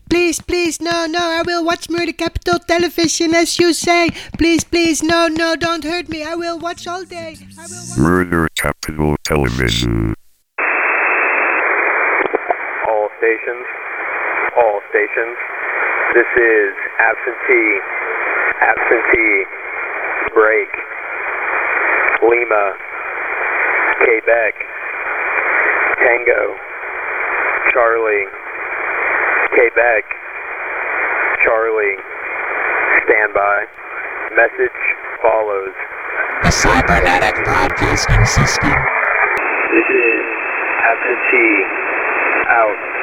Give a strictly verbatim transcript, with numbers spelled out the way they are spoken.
Please, please, no, no, I will watch Murder Capital Television as you say. Please, please, no, no, don't hurt me. I will watch all day. I will watch Murder Capital Television. All stations, all stations. This is absentee, absentee, break, Lima, Quebec, Tango, Charlie, Quebec, Charlie, standby. Message follows. The cybernetic broadcasting system. This is absentee, out.